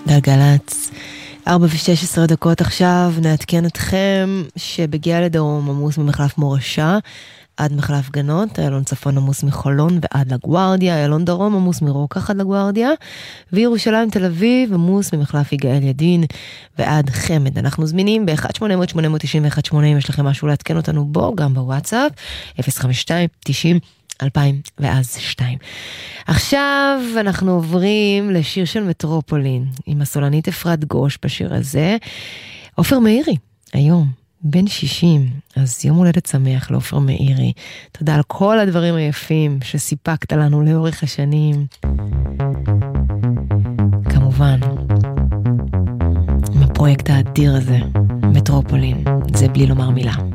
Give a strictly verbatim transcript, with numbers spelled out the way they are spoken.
גלגלץ, ארבע ושש עשרה דקות עכשיו, נעדכן אתכם שבגיע לדרום עמוס ממחלף מורשה עד מחלף גנות, איילון צפון עמוס מחולון ועד לגוארדיה, איילון דרום עמוס מרוקח עד לגוארדיה, וירושלים תל אביב עמוס ממחלף יגאל ידין ועד חמד. אנחנו זמינים ב-אחת שמונה אפס אפס שמונה תשע אחת שמונה אם יש לכם משהו להתקן אותנו בו, גם בוואטסאפ, אפס חמש שתיים תשעים אלפיים ואז שתיים. עכשיו אנחנו עוברים לשיר של מטרופולין, עם הסולנית אפרת גוש בשיר הזה. עופר מאירי, היום, בן שישים, אז יום הולדת שמח לעופר מאירי. תודה על כל הדברים היפים שסיפקת לנו לאורך השנים. כמובן, עם הפרויקט האדיר הזה, מטרופולין, זה בלי לומר מילה.